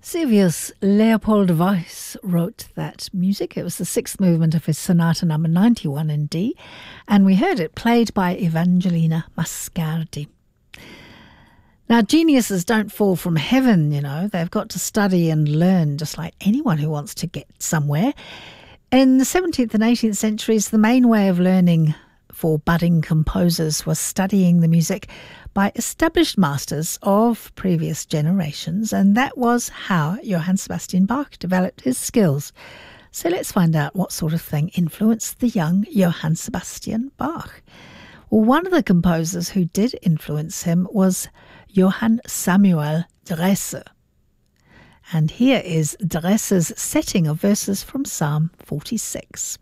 Silvius Leopold Weiss wrote that music. It was the sixth movement of his Sonata number 91 in D, and we heard it played by Evangelina Mascardi. Now, geniuses don't fall from heaven, you know. They've got to study and learn just like anyone who wants to get somewhere. In the 17th and 18th centuries, the main way of learning for budding composers was studying the music by established masters of previous generations, and that was how Johann Sebastian Bach developed his skills. So let's find out what sort of thing influenced the young Johann Sebastian Bach. Well, one of the composers who did influence him was Johann Samuel Dresse. And here is Dresse's setting of verses from Psalm 46.